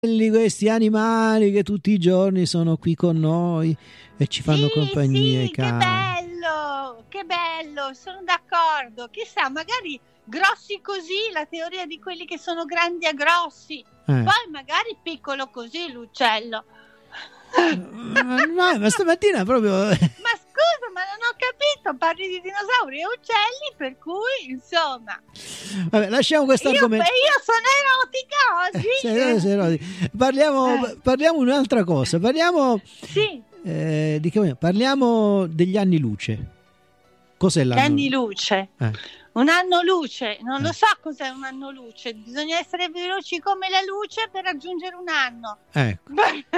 questi animali che tutti i giorni sono qui con noi e ci fanno compagnia, i cani. Che bello, sono d'accordo. Chissà, magari grossi così, la teoria di quelli che sono grandi a grossi, poi magari piccolo così l'uccello. Ma stamattina proprio... Ma scusa, ma non ho capito, parli di dinosauri e uccelli, per cui insomma... Vabbè, lasciamo questo argomento. Io sono erotica oggi. Parliamo un'altra cosa, parliamo degli anni luce. Cos'è l'anno? Gli anni luce. Un anno luce, non lo so cos'è un anno luce, bisogna essere veloci come la luce per raggiungere un anno. Ecco.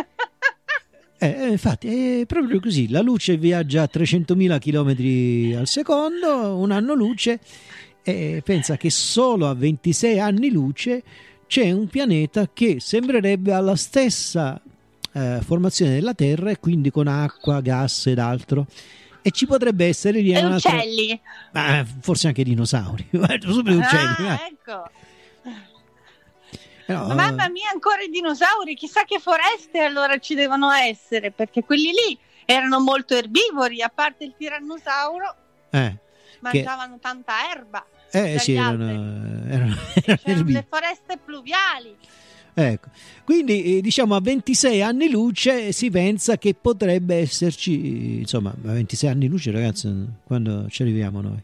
Infatti è proprio così, la luce viaggia a 300.000 km al secondo, un anno luce, e pensa che solo a 26 anni luce c'è un pianeta che sembrerebbe alla stessa formazione della Terra, e quindi con acqua, gas ed altro, e ci potrebbe essere uccelli, forse anche dinosauri. Subito uccelli. Ecco. No. Mamma mia, ancora i dinosauri, chissà che foreste allora ci devono essere, perché quelli lì erano molto erbivori, a parte il tirannosauro, mangiavano tanta erba. Sì, erano le foreste pluviali. Ecco, quindi diciamo a 26 anni luce si pensa che potrebbe esserci, insomma, a 26 anni luce, ragazzi, quando ci arriviamo noi?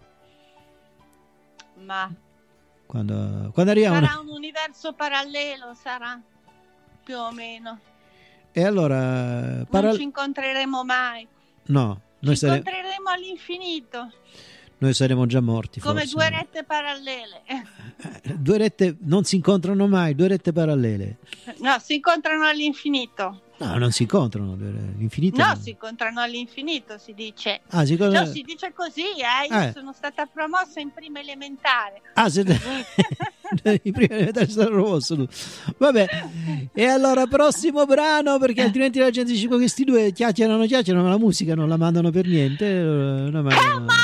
Ma quando arriviamo sarà un universo parallelo, sarà più o meno. E allora non ci incontreremo mai. No, ci incontreremo all'infinito. Noi saremo già morti, come forse. Due rette parallele. Due rette non si incontrano mai, due rette parallele. No, si incontrano all'infinito. No, non si incontrano all'infinito. No, si incontrano all'infinito, si dice. Si dice così, io sono stata promossa in prima elementare. In prima elementare sono promosso tu. Vabbè. E allora prossimo brano, perché altrimenti la gente dice questi due chiacchierano, ma la musica non la mandano per niente.